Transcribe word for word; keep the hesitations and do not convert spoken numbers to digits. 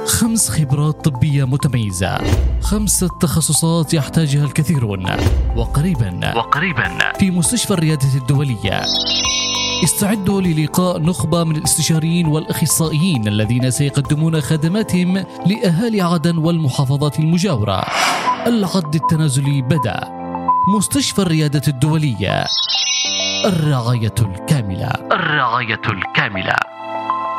خمس خبرات طبية متميزة، خمسة تخصصات يحتاجها الكثيرون، وقريبا وقريبا في مستشفى الريادة الدولية. استعدوا للقاء نخبة من الاستشاريين والأخصائيين الذين سيقدمون خدماتهم لأهالي عدن والمحافظات المجاورة. العد التنازلي بدأ. مستشفى الريادة الدولية، الرعاية الكاملة، الرعاية الكاملة.